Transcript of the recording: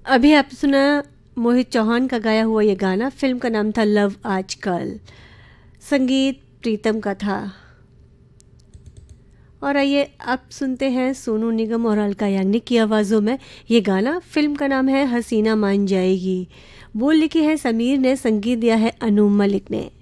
अभी आप सुना मोहित चौहान का गाया हुआ ये गाना। फिल्म का नाम था लव आजकल, संगीत प्रीतम का था। और आइए अब सुनते हैं सोनू निगम और अलका याग्निक की आवाज़ों में ये गाना। फिल्म का नाम है हसीना मान जाएगी। बोल लिखी है समीर ने, संगीत दिया है अनु मलिक ने।